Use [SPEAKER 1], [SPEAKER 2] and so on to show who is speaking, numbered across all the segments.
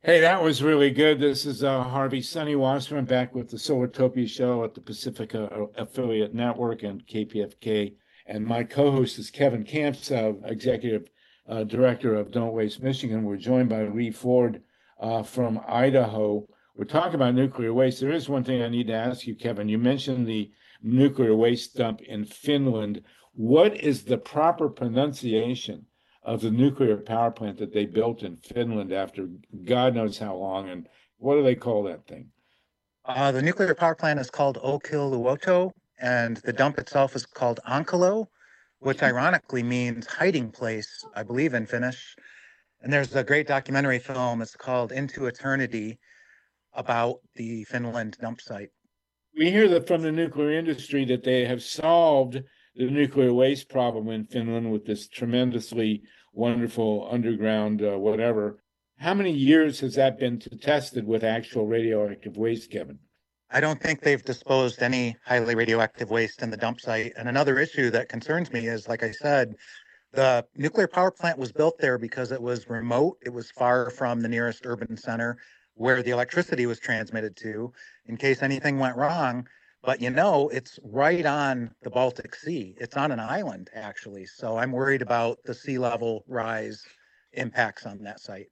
[SPEAKER 1] Hey, that was really good. This is Harvey Sunny Wasserman back with the Solartopia Show at the Pacifica Affiliate Network and KPFK. And my co-host is Kevin Camps, Executive Director of Don't Waste Michigan. We're joined by Lee Ford from Idaho. We're talking about nuclear waste. There is one thing I need to ask you, Kevin. You mentioned the nuclear waste dump in Finland. What is the proper pronunciation of the nuclear power plant that they built in Finland after God knows how long? And what do they call that thing?
[SPEAKER 2] The nuclear power plant is called Olkiluoto, and the dump itself is called Onkalo, which ironically means hiding place, I believe, in Finnish. And there's a great documentary film, it's called Into Eternity, about the Finland dump site.
[SPEAKER 1] We hear that from the nuclear industry that they have solved the nuclear waste problem in Finland with this tremendously wonderful underground whatever. How many years has that been tested with actual radioactive waste, Kevin?
[SPEAKER 2] I don't think they've disposed any highly radioactive waste in the dump site. And another issue that concerns me is, like I said, the nuclear power plant was built there because it was remote. It was far from the nearest urban center where the electricity was transmitted to in case anything went wrong. But it's right on the Baltic Sea. It's on an island, actually. So I'm worried about the sea level rise impacts on that site.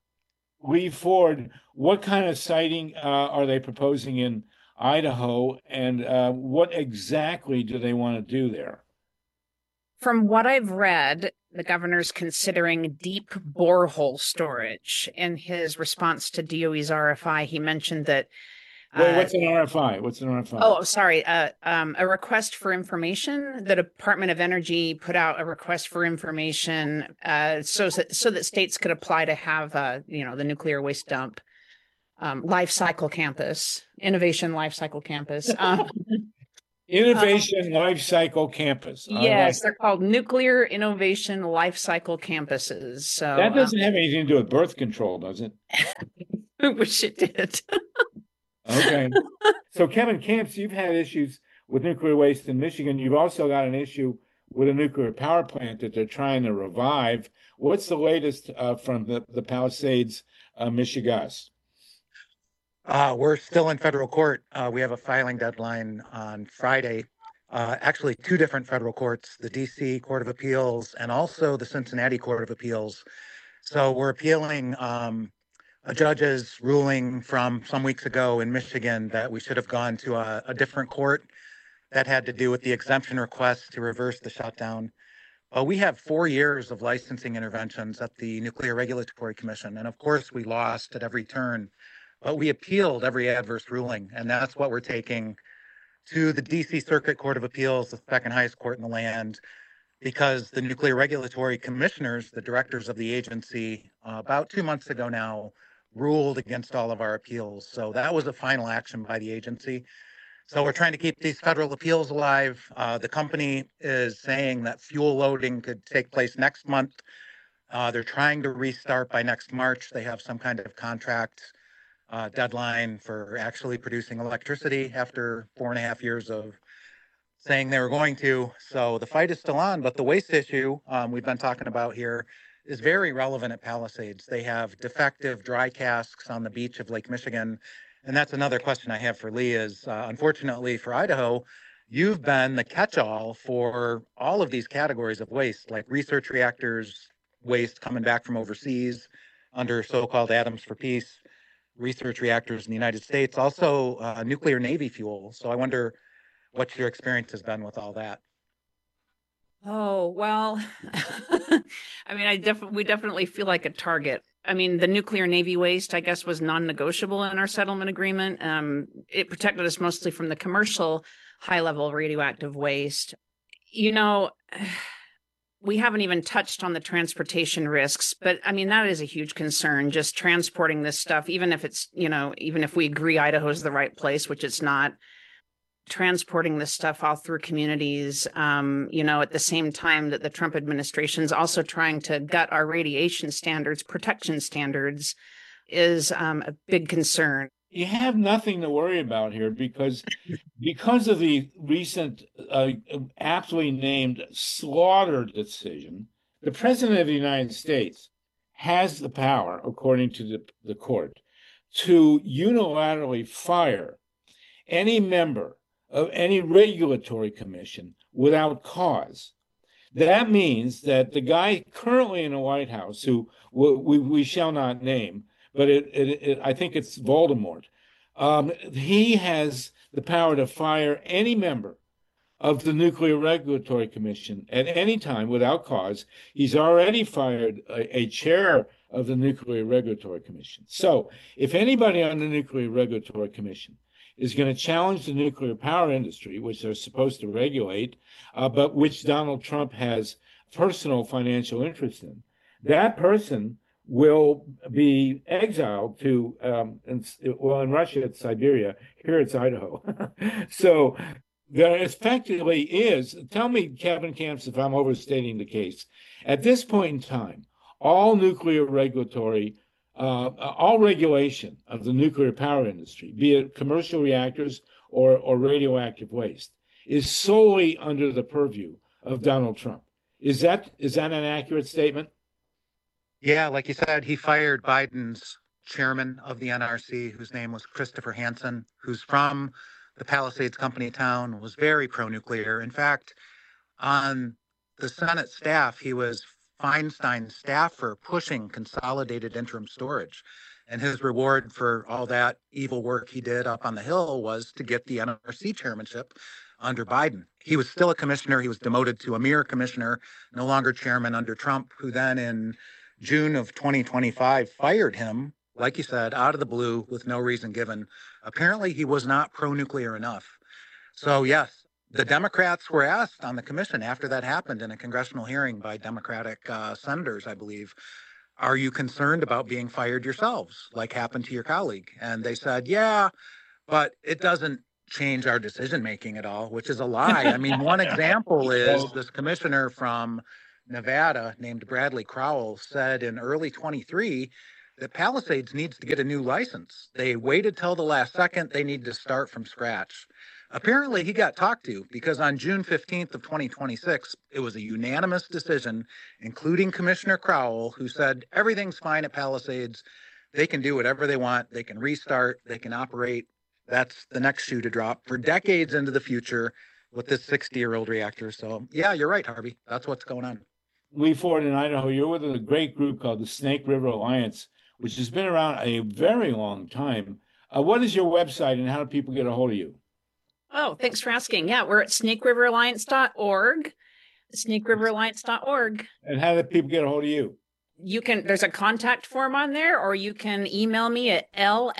[SPEAKER 1] Lee Ford, what kind of siting are they proposing in Idaho, and what exactly do they want to do there?
[SPEAKER 3] From what I've read, the governor's considering deep borehole storage. In his response to DOE's RFI, he mentioned that.
[SPEAKER 1] Wait, what's an RFI? What's an RFI?
[SPEAKER 3] Oh, sorry. A request for information. The Department of Energy put out a request for information so that states could apply to have, the nuclear waste dump life cycle campus, innovation life cycle campus.
[SPEAKER 1] Innovation Life Cycle Campus.
[SPEAKER 3] Yes, they're called Nuclear Innovation Life Cycle Campuses. So
[SPEAKER 1] that doesn't have anything to do with birth control, does it?
[SPEAKER 3] I wish it did.
[SPEAKER 1] Okay. So, Kevin Camps, you've had issues with nuclear waste in Michigan. You've also got an issue with a nuclear power plant that they're trying to revive. What's the latest from the Palisades, Michigas?
[SPEAKER 2] We're still in federal court. We have a filing deadline on Friday. Actually, two different federal courts, the DC Court of Appeals and also the Cincinnati Court of Appeals. So we're appealing a judge's ruling from some weeks ago in Michigan that we should have gone to a different court that had to do with the exemption request to reverse the shutdown. We have 4 years of licensing interventions at the Nuclear Regulatory Commission. And of course, we lost at every turn. But we appealed every adverse ruling, and that's what we're taking to the DC Circuit Court of Appeals, the second highest court in the land, because the Nuclear Regulatory Commissioners, the directors of the agency, about 2 months ago now, ruled against all of our appeals. So that was a final action by the agency. So we're trying to keep these federal appeals alive. The company is saying that fuel loading could take place next month. They're trying to restart by next March. They have some kind of contract deadline for actually producing electricity after 4.5 years of saying they were going to. So the fight is still on, but the waste issue we've been talking about here is very relevant at Palisades. They have defective dry casks on the beach of Lake Michigan. And that's another question I have for Lee is, unfortunately for Idaho, you've been the catch-all for all of these categories of waste, like research reactors, waste coming back from overseas under so-called Atoms for Peace, research reactors in the United States, also nuclear Navy fuel. So I wonder what your experience has been with all that.
[SPEAKER 3] Oh, well, I mean, we definitely feel like a target. I mean, the nuclear Navy waste, I guess, was non-negotiable in our settlement agreement. It protected us mostly from the commercial high-level radioactive waste. We haven't even touched on the transportation risks, but I mean, that is a huge concern, just transporting this stuff, even if it's, even if we agree Idaho's the right place, which it's not, transporting this stuff all through communities, at the same time that the Trump administration's also trying to gut our radiation standards, protection standards, is a big concern.
[SPEAKER 1] You have nothing to worry about here because of the recent aptly named slaughter decision, the president of the United States has the power, according to the court, to unilaterally fire any member of any regulatory commission without cause. That means that the guy currently in the White House, who we shall not name, but I think it's Voldemort, he has the power to fire any member of the Nuclear Regulatory Commission at any time without cause. He's already fired a chair of the Nuclear Regulatory Commission. So if anybody on the Nuclear Regulatory Commission is going to challenge the nuclear power industry, which they're supposed to regulate, but which Donald Trump has personal financial interest in, that person will be exiled to, in Russia, it's Siberia. Here it's Idaho. So there effectively is, tell me, Kevin Camps, if I'm overstating the case, at this point in time, all nuclear regulatory, all regulation of the nuclear power industry, be it commercial reactors or radioactive waste, is solely under the purview of Donald Trump. Is that an accurate statement?
[SPEAKER 2] Yeah, like you said, he fired Biden's chairman of the NRC, whose name was Christopher Hansen, who's from the Palisades company town, was very pro-nuclear. In fact, on the Senate staff, he was Feinstein's staffer pushing consolidated interim storage. And his reward for all that evil work he did up on the Hill was to get the NRC chairmanship under Biden. He was still a commissioner. He was demoted to a mere commissioner, no longer chairman under Trump, who then in June of 2025 fired him, like you said, out of the blue with no reason given. Apparently, he was not pro-nuclear enough. So, yes, the Democrats were asked on the commission after that happened in a congressional hearing by Democratic senators, I believe, are you concerned about being fired yourselves, like happened to your colleague? And they said, yeah, but it doesn't change our decision-making at all, which is a lie. I mean, one example is this commissioner from Nevada named Bradley Crowell said in early 23 that Palisades needs to get a new license. They waited till the last second. They need to start from scratch. Apparently, he got talked to because on June 15th of 2026, it was a unanimous decision, including Commissioner Crowell, who said everything's fine at Palisades. They can do whatever they want. They can restart. They can operate. That's the next shoe to drop for decades into the future with this 60-year-old reactor. So, yeah, you're right, Harvey. That's what's going on.
[SPEAKER 1] Lee Ford in Idaho, you're with a great group called the Snake River Alliance, which has been around a very long time. What is your website and how do people get a hold of you?
[SPEAKER 3] Oh, thanks for asking. Yeah, we're at snakeriveralliance.org, snakeriveralliance.org.
[SPEAKER 1] And how do people get a hold of you?
[SPEAKER 3] There's a contact form on there, or you can email me at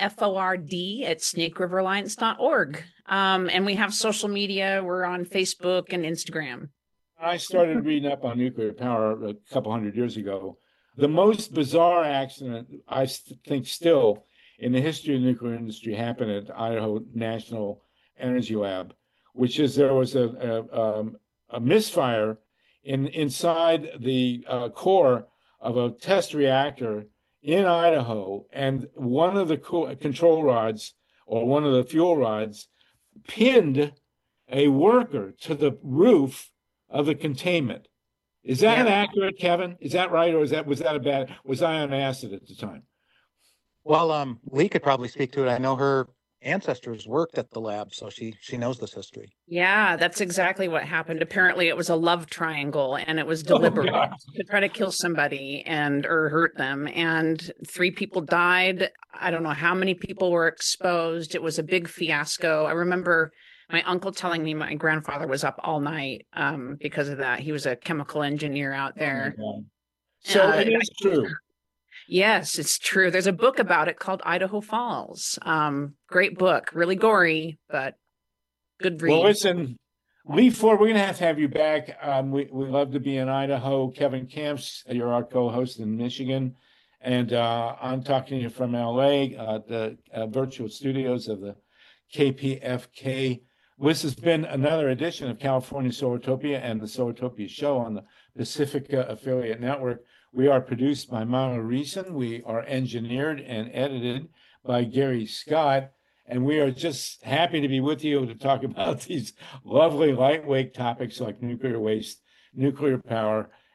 [SPEAKER 3] lford@snakeriveralliance.org. And we have social media. We're on Facebook and Instagram.
[SPEAKER 1] I started reading up on nuclear power a couple hundred years ago. The most bizarre accident, I think still, in the history of the nuclear industry happened at Idaho National Energy Lab, which is there was a misfire inside the core of a test reactor in Idaho, and one of the control rods or one of the fuel rods pinned a worker to the roof of the containment. Is that accurate, Kevin? Is that right, or was I on acid at the time?
[SPEAKER 2] Well, Lee could probably speak to it. I know her ancestors worked at the lab, so she knows this history.
[SPEAKER 3] Yeah, that's exactly what happened. Apparently, it was a love triangle, and it was deliberate to try to kill somebody or hurt them. And 3 people died. I don't know how many people were exposed. It was a big fiasco. I remember my uncle telling me my grandfather was up all night because of that. He was a chemical engineer out there.
[SPEAKER 1] Oh, so it is true.
[SPEAKER 3] Yes, it's true. There's a book about it called Idaho Falls. Great book, really gory, but good read.
[SPEAKER 1] Well, listen, Lee Ford, we're going to have you back. We love to be in Idaho. Kevin Camps, you're our co-host in Michigan. And I'm talking to you from LA, the virtual studios of the KPFK. This has been another edition of California Solartopia and the Solartopia Show on the Pacifica Affiliate Network. We are produced by Mona Reason. We are engineered and edited by Gary Scott. And we are just happy to be with you to talk about these lovely lightweight topics like nuclear waste, nuclear power,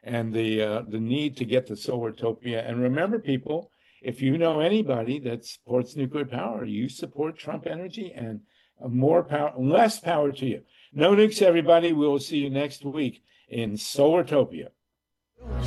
[SPEAKER 1] and the need to get to Solartopia. And remember, people, if you know anybody that supports nuclear power, you support Trump Energy, and more power, less power to you. No nukes, everybody. We will see you next week in Solartopia.